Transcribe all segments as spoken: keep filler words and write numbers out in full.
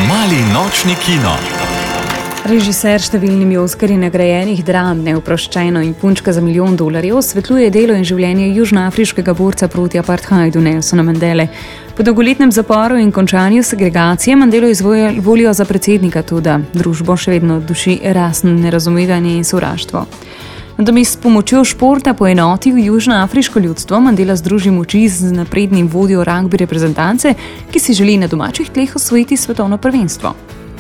Mali nočni kino. Režiser številnimi oskarji nagrajenih dram Neoproščeno in Punčka za milijon dolarjev osvetljuje delo in življenje južnoafriškega borca proti apartheidu Nelsona Mandele. Po dolgoletnem zaporu in končanju segregacije Mandelo izvolijo za predsednika, toda družbo še vedno duši rasno nerazumevanje in sovraštvo. Da bi s pomočjo športa poenotil južnoafriško ljudstvo, Mandela združi moči z naprednim vodjo ragbi reprezentance, ki si želi na domačih tleh osvojiti svetovno prvenstvo.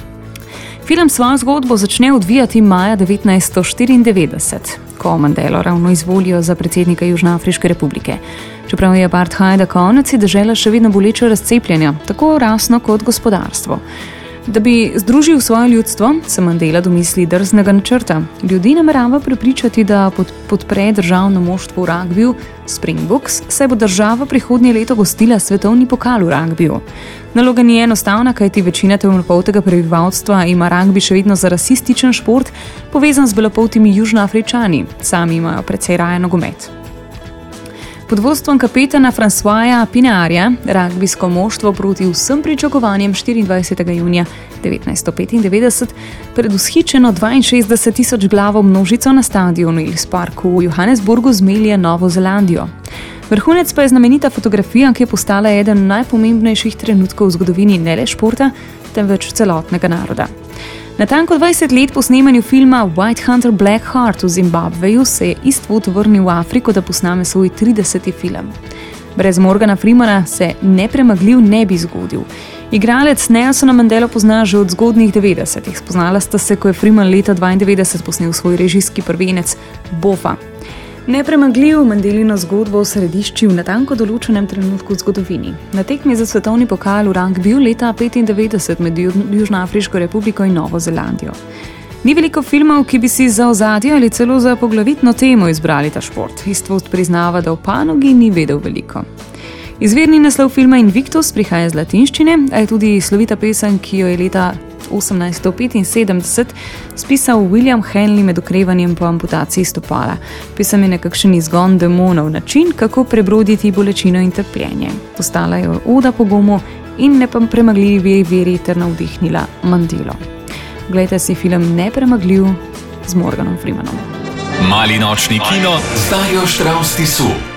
Film svojo zgodbo začne odvijati maja devetnajststo štiriindevetdeset, ko Mandelo ravno izvolijo za predsednika Južnoafriške republike. Čeprav je apartheida konec, je dežela še vedno boleče razcepljena, tako rasno kot gospodarstvo. Da bi združil svoje ljudstvo, se Mandela domisli drznega načrta. Ljudi namerava prepričati, da podpre državno moštvo v ragbiju Springboks, saj bo država prihodnje leto gostila svetovni pokal v ragbiju. Naloga ni enostavna, kajti večina temnopoltega prebivalstva ima ragbi še vedno za rasističen šport, povezan z belopoltimi Južnoafričani. Sami imajo precej raje nogomet. Pod vodstvom kapetana Francoisa Pinaarja ragbijsko moštvo proti vsem pričakovanjem štiriindvajsetega junija devetnajststo petindevetdeset pred vzhičeno dvainšestdeset tisoč glavo množico na stadionu Ellis Parku v Johannesburgu zmelje Novo Zelandijo. Vrhunec pa je znamenita fotografija, ki je postala eden najpomembnejših trenutkov v zgodovini ne le športa, temveč celotnega naroda. Natanko dvajset let po snemanju filma White Hunter Black Heart v Zimbabveju se je Eastwood vrnil v Afriko, da posname svoj trideseti film. Brez Morgana Freemana se Nepremagljiv ne bi zgodil. Igralec Nelsona Mandelo pozna že od zgodnjih devetdesetih. Spoznala sta se, ko je Freeman leta dvaindevetdeset posnel svoj režijski prvenec Bofa. Nepremagljiv Mandelino zgodbo središči v natanko določenem trenutku v zgodovini. Na tekmi za svetovni pokal v ragbiju leta petindevetdeset med Južnoafriško republiko in Novo Zelandijo. Ni veliko filmov, ki bi si za ozadje ali celo za poglavitno temo izbrali ta šport. Eastwood priznava, da v panogi ni vedel veliko. Izvirni naslov filma Invictus prihaja z latinščine, a je tudi slovita pesem, ki jo je leta osemnajststo petinsedemdeset spisal William Henley med okrevanjem po amputaciji stopala. Pesem je nekakšen izgon demonov, način, kako prebroditi bolečino in trpljenje. Postala je oda pogumu in nepremagljivi veri ter navdihnila Mandelo. Glejte si film Nepremagljiv z Morganom Freemanom. Mali nočni kino z Darjo Štravs Tisu.